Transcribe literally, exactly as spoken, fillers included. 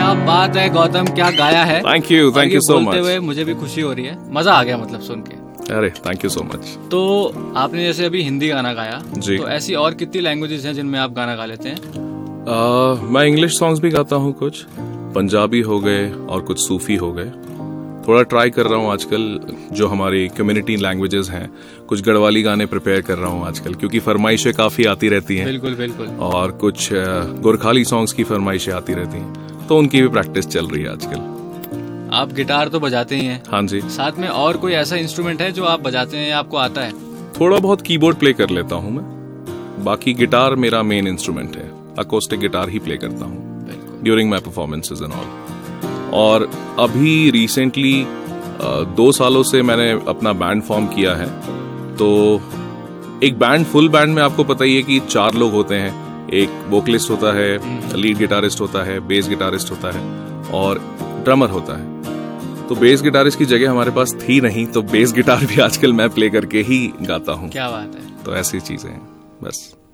क्या बात है गौतम, क्या गाया है। Thank you, thank you so much. बोलते हुए मुझे भी खुशी हो रही है, मजा आ गया मतलब सुन के। अरे थैंक यू सो मच। तो आपने जैसे अभी हिंदी गाना गाया जी। तो ऐसी और कितनी लैंग्वेजेस हैं जिनमें आप गाना गा लेते हैं? uh, मैं इंग्लिश सॉन्ग्स भी गाता हूँ, कुछ पंजाबी हो गए और कुछ सूफी हो गए। थोड़ा ट्राई कर रहा हूँ आजकल, जो हमारी कम्युनिटी लैंग्वेजेस हैं, कुछ गढ़वाली गाने प्रिपेयर कर रहा हूँ आजकल, क्योंकि फरमाइशें काफ़ी आती रहती हैं। बिल्कुल बिल्कुल। और कुछ गोरखाली सॉन्ग्स की फरमाइशें आती रहती हैं, तो उनकी भी प्रैक्टिस चल रही है आजकल। आप गिटार तो बजाते ही हैं? हाँ जी। साथ में और कोई ऐसा इंस्ट्रूमेंट है जो आप बजाते हैं या आपको आता है? थोड़ा बहुत कीबोर्ड प्ले कर लेता हूँ मैं, बाकी गिटार मेरा मेन इंस्ट्रूमेंट है। अकोस्टिक गिटार ही प्ले करता हूँ during my performances and all. और अभी रिसेंटली दो सालों से मैंने अपना बैंड फॉर्म किया है। तो एक बैंड, फुल बैंड में आपको पता ही है कि चार लोग होते हैं। एक वोकलिस्ट होता है, लीड गिटारिस्ट होता है, बेस गिटारिस्ट होता है और ड्रमर होता है। तो बेस गिटारिस्ट की जगह हमारे पास थी नहीं, तो बेस गिटार भी आजकल मैं प्ले करके ही गाता हूँ। क्या बात है। तो ऐसी चीजें हैं बस।